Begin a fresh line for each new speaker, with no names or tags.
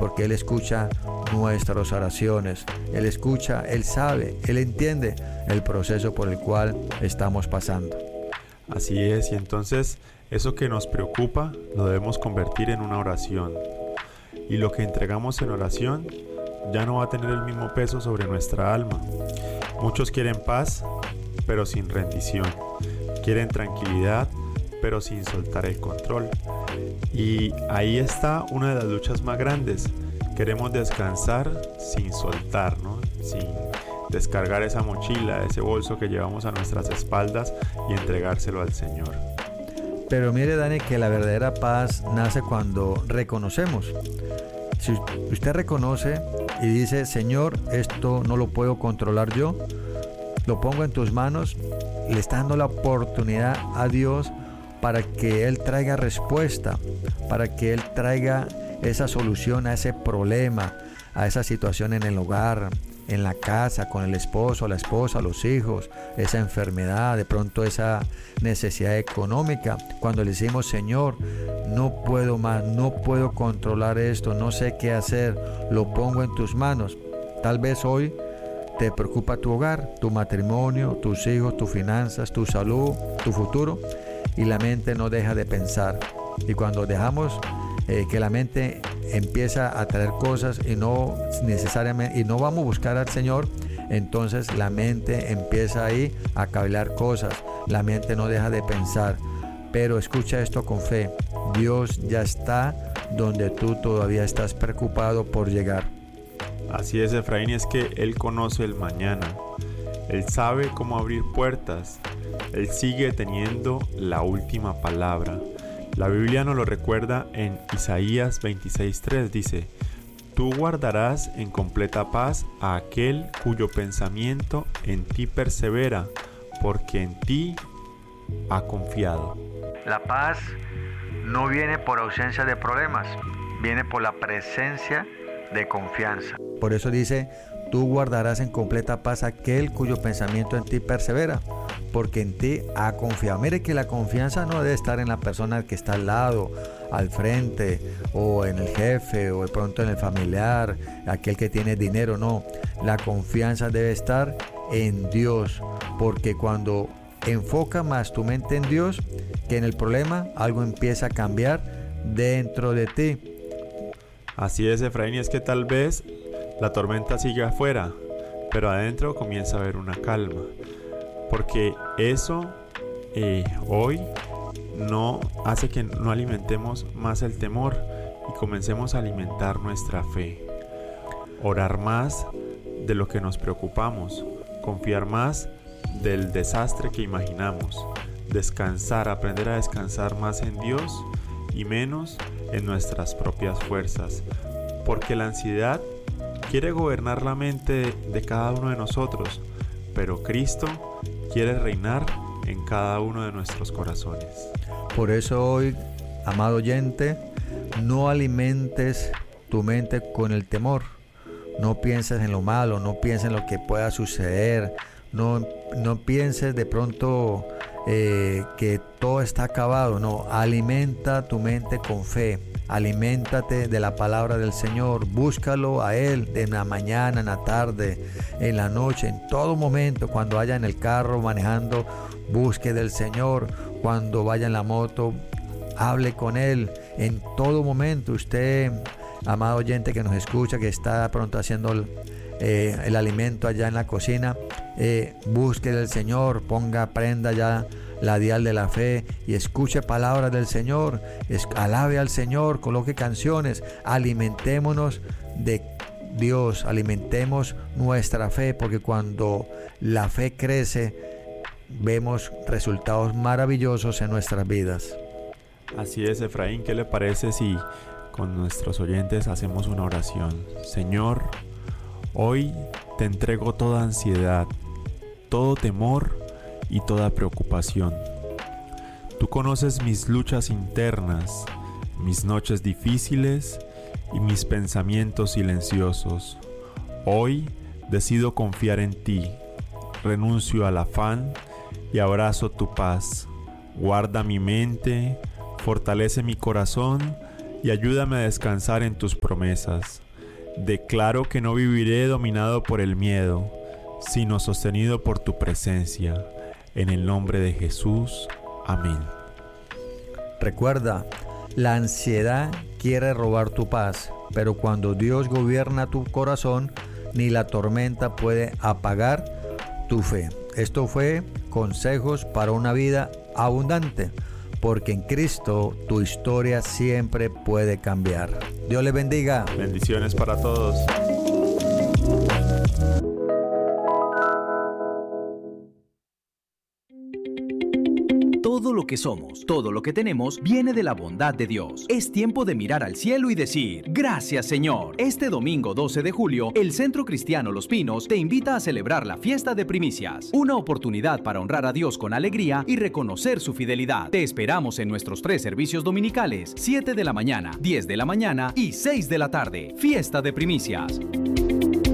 porque Él escucha nuestras oraciones. Él escucha, Él sabe, Él entiende el proceso por el cual estamos pasando.
Así es, y entonces eso que nos preocupa lo debemos convertir en una oración. Y lo que entregamos en oración ya no va a tener el mismo peso sobre nuestra alma. Muchos quieren paz, pero sin rendición. Quieren tranquilidad, pero sin soltar el control. Y ahí está una de las luchas más grandes. Queremos descansar sin soltar, ¿no? Sin descargar esa mochila, ese bolso que llevamos a nuestras espaldas y entregárselo al Señor.
Pero mire, Dani, que la verdadera paz nace cuando reconocemos. Si usted reconoce y dice, Señor, esto no lo puedo controlar yo, lo pongo en tus manos, le está dando la oportunidad a Dios para que Él traiga respuesta, para que Él traiga esa solución a ese problema, a esa situación en el hogar, en la casa, con el esposo, la esposa, los hijos, esa enfermedad, de pronto esa necesidad económica. Cuando le decimos, Señor, no puedo más, no puedo controlar esto, no sé qué hacer, lo pongo en tus manos. Tal vez hoy te preocupa tu hogar, tu matrimonio, tus hijos, tus finanzas, tu salud, tu futuro, y la mente no deja de pensar. Y cuando dejamos que la mente empieza a traer cosas y no necesariamente, y no vamos a buscar al Señor, entonces la mente empieza ahí a cavilar cosas, la mente no deja de pensar. Pero escucha esto con fe: Dios ya está donde tú todavía estás preocupado por llegar.
Así es, Efraín, es que Él conoce el mañana, Él sabe cómo abrir puertas, Él sigue teniendo la última palabra. La Biblia nos lo recuerda en Isaías 26:3, dice: Tú guardarás en completa paz a aquel cuyo pensamiento en ti persevera, porque en ti ha confiado.
La paz no viene por ausencia de problemas, viene por la presencia de confianza. Por eso dice, tú guardarás en completa paz a aquel cuyo pensamiento en ti persevera, porque en ti ha confiado. Mire que la confianza no debe estar en la persona que está al lado, al frente, o en el jefe, o de pronto en el familiar, aquel que tiene dinero. No, la confianza debe estar en Dios, porque cuando enfoca más tu mente en Dios que en el problema, algo empieza a cambiar dentro de ti.
Así es, Efraín, y es que tal vez la tormenta sigue afuera, pero adentro comienza a haber una calma, porque eso hoy no hace que no alimentemos más el temor y comencemos a alimentar nuestra fe, orar más de lo que nos preocupamos, confiar más del desastre que imaginamos, descansar, aprender a descansar más en Dios y menos en nuestras propias fuerzas, porque la ansiedad quiere gobernar la mente de cada uno de nosotros, pero Cristo quiere reinar en cada uno de nuestros corazones.
Por eso hoy, amado oyente, no alimentes tu mente con el temor. No pienses en lo malo, no pienses en lo que pueda suceder, no pienses de pronto que todo está acabado. No, alimenta tu mente con fe, aliméntate de la palabra del Señor, búscalo a Él en la mañana, en la tarde, en la noche, en todo momento. Cuando vaya en el carro manejando, busque del Señor. Cuando vaya en la moto, hable con Él. En todo momento, usted, amado oyente que nos escucha, que está pronto haciendo el alimento allá en la cocina, busque del Señor, prenda ya la dial de la fe y escuche palabras del Señor, alabe al Señor, coloque canciones, alimentémonos de Dios, alimentemos nuestra fe, porque cuando la fe crece, vemos resultados maravillosos en nuestras vidas.
Así es, Efraín, ¿qué le parece si con nuestros oyentes hacemos una oración? Señor, hoy te entrego toda ansiedad, todo temor y toda preocupación. Tú conoces mis luchas internas, mis noches difíciles y mis pensamientos silenciosos. Hoy decido confiar en ti, renuncio al afán y abrazo tu paz. Guarda mi mente, fortalece mi corazón y ayúdame a descansar en tus promesas. Declaro que no viviré dominado por el miedo, sino sostenido por tu presencia. En el nombre de Jesús. Amén.
Recuerda, la ansiedad quiere robar tu paz, pero cuando Dios gobierna tu corazón, ni la tormenta puede apagar tu fe. Esto fue Consejos para una vida abundante, porque en Cristo tu historia siempre puede cambiar. Dios les bendiga.
Bendiciones para todos.
Todo lo que somos, todo lo que tenemos, viene de la bondad de Dios. Es tiempo de mirar al cielo y decir, gracias Señor. Este domingo 12 de julio, el Centro Cristiano Los Pinos te invita a celebrar la fiesta de primicias. Una oportunidad para honrar a Dios con alegría y reconocer su fidelidad. Te esperamos en nuestros 3 servicios dominicales, 7 de la mañana, 10 de la mañana y 6 de la tarde. Fiesta de primicias.